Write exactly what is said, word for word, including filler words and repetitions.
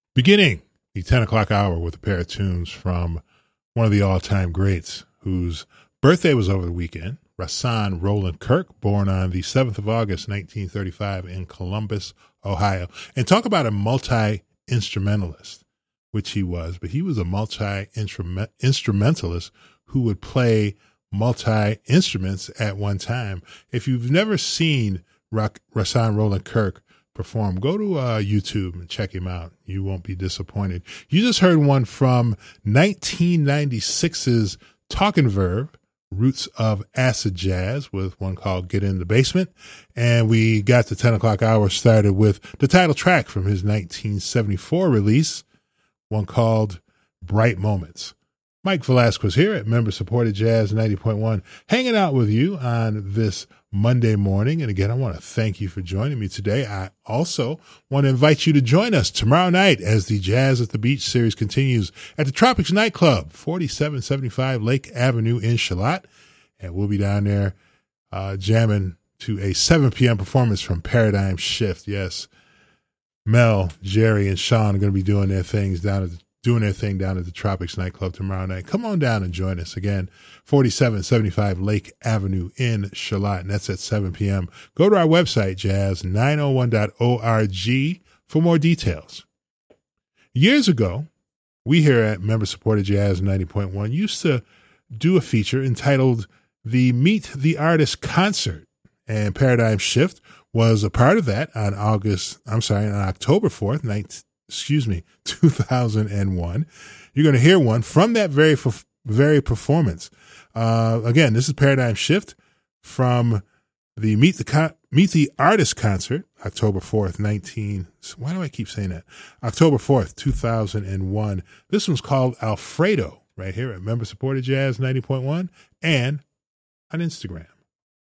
Beginning the ten o'clock hour with a pair of tunes from one of the all-time greats whose birthday was over the weekend, Rahsaan Roland Kirk, born on the seventh of August, nineteen thirty-five in Columbus, Ohio. And talk about a multi-instrumentalist, which he was, but he was a multi-instrumentalist who would play multi-instruments at one time. If you've never seen Rahsaan Roland Kirk perform, go to uh, YouTube and check him out. You won't be disappointed. You just heard one from nineteen ninety-six's Talking Verve, Roots of Acid Jazz, with one called Get in the Basement. And we got the ten o'clock hour started with the title track from his nineteen seventy-four release, one called Bright Moments. Mike Velasquez here at Member Supported Jazz ninety point one, hanging out with you on this Monday morning. And again, I want to thank you for joining me today. I also want to invite you to join us tomorrow night as the Jazz at the Beach series continues at the Tropics Nightclub, forty-seven seventy-five Lake Avenue in Charlotte. And we'll be down there uh, jamming to a seven p.m. performance from Paradigm Shift. Yes, Mel, Jerry, and Sean are going to be doing their things down at the doing their thing down at the Tropics Nightclub tomorrow night. Come on down and join us again, forty-seven seventy-five Lake Avenue in Charlotte, and that's at seven p.m. Go to our website, jazz nine oh one dot org, for more details. Years ago, we here at Member Supported Jazz ninety point one used to do a feature entitled the Meet the Artist Concert, and Paradigm Shift was a part of that on August, I'm sorry, on October fourth, nineteen excuse me, two thousand one. You're going to hear one from that very, very performance. Uh, again, this is Paradigm Shift from the Meet the Con- Meet the Artist concert, October fourth, nineteen. Why do I keep saying that? October fourth, two thousand one. This one's called Alfredo, right here at Member Supported Jazz ninety point one and on Instagram.